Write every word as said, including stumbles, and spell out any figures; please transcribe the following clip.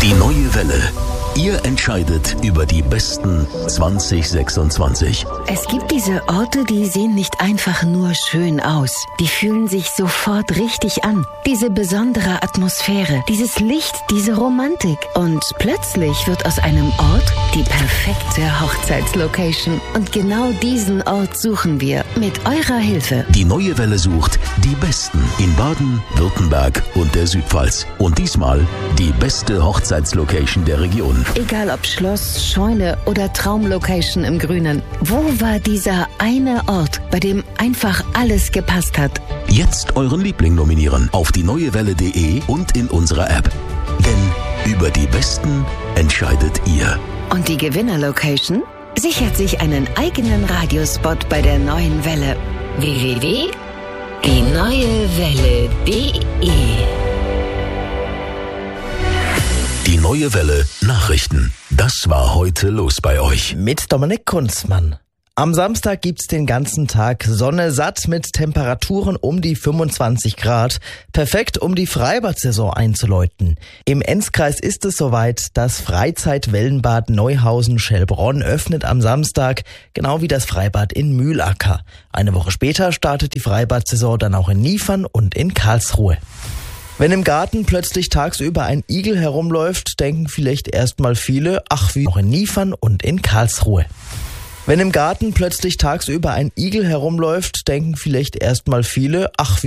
Die neue Welle. Ihr entscheidet über die besten zwanzig sechsundzwanzig. Es gibt diese Orte, die sehen nicht einfach nur schön aus. Die fühlen sich sofort richtig an. Diese besondere Atmosphäre, dieses Licht, diese Romantik. Und plötzlich wird aus einem Ort die perfekte Hochzeitslocation. Und genau diesen Ort suchen wir mit eurer Hilfe. Die neue Welle sucht die Besten in Baden, Württemberg und der Südpfalz. Und diesmal die beste Hochzeitslocation der Region. Egal ob Schloss, Scheune oder Traumlocation im Grünen. Wo war dieser eine Ort, bei dem einfach alles gepasst hat? Jetzt euren Liebling nominieren auf die neue welle punkt de und in unserer App. Denn über die Besten entscheidet ihr. Und die Gewinnerlocation sichert sich einen eigenen Radiospot bei der neuen Welle. w w w punkt die neue welle punkt de Die neue Welle Nachrichten. Das war heute los bei euch. Mit Dominik Kunzmann. Am Samstag gibt's den ganzen Tag Sonne satt mit Temperaturen um die fünfundzwanzig Grad. Perfekt, um die Freibad-Saison einzuläuten. Im Enzkreis ist es soweit. Das Freizeit-Wellenbad Neuhausen-Schellbronn öffnet am Samstag, genau wie das Freibad in Mühlacker. Eine Woche später startet die Freibad-Saison dann auch in Niefern und in Karlsruhe. Wenn im Garten plötzlich tagsüber ein Igel herumläuft, denken vielleicht erstmal viele, ach wie auch in Niefern und in Karlsruhe. Wenn im Garten plötzlich tagsüber ein Igel herumläuft, denken vielleicht erstmal viele, ach wie